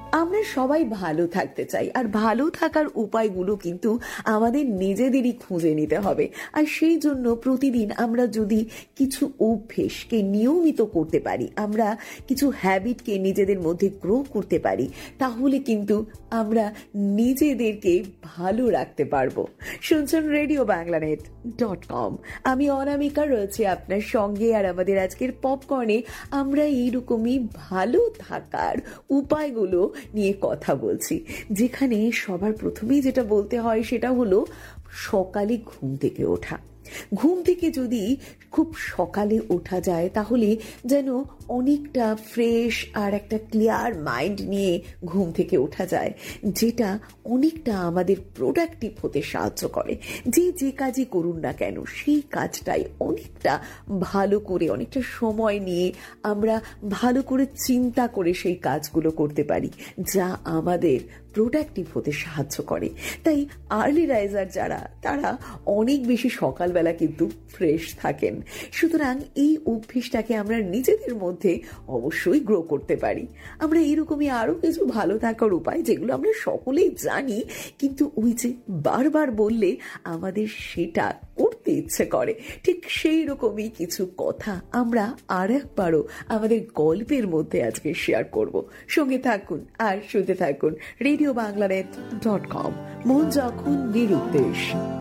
আমরা সবাই ভালো থাকতে চাই, আর ভালো থাকার উপায়গুলো কিন্তু আমাদের নিজেদেরই খুঁজে নিতে হবে। আর সেই জন্য প্রতিদিন আমরা যদি কিছু অভ্যেসকে নিয়মিত করতে পারি, আমরা কিছু হ্যাবিটকে নিজেদের মধ্যে গ্রো করতে পারি, তাহলে কিন্তু আমরা নিজেদেরকে ভালো রাখতে পারবো। শুনছেন RadioBanglaNet.com। আমি অনামিকা রয়েছে আপনার সঙ্গে, আর আমাদের আজকের পপকর্নে আমরা এইরকমই ভালো থাকার উপায়গুলো নিয়ে কথা বলছি, যেখানে সবার প্রথমেই যেটা বলতে হয় সেটা হলো সকালে ঘুম থেকে ওঠা। ঘুম থেকে যদি খুব সকালে ওঠা যায় তাহলে যেন অনেকটা ফ্রেশ আর একটা ক্লিয়ার মাইন্ড নিয়ে ঘুম থেকে ওঠা যায়, যেটা অনেকটা আমাদের প্রোডাক্টিভ হতে সাহায্য করে। যে কাজই করুন না কেন সেই কাজটাই অনেকটা ভালো করে, অনেকটা সময় নিয়ে আমরা ভালো করে চিন্তা করে সেই কাজগুলো করতে পারি, যা আমাদের প্রোডাক্টিভ হতে সাহায্য করে। তাই আর্লি রাইজার যারা, তারা অনেক বেশি সকালবেলা কিন্তু ফ্রেশ থাকেন। সুতরাং এই অভ্যেসটাকে আমরা নিজেদের মধ্যে অবশ্যই গ্রো করতে পারি। আমরা এরকমই আরো কিছু ভালো থাকার উপায়, যেগুলো আমরা সকলেই জানি, কিন্তু ওই যে বারবার বললে আমাদের সেটা করতে ইচ্ছে করে, ঠিক সেই রকমই কিছু কথা আমরা আর একবারও আমাদের গল্পের মধ্যে আজকে শেয়ার করব। সঙ্গে থাকুন আর শুনতে থাকুন RadioBanglaNet.com। মন যখন নিরুদ্দেশ।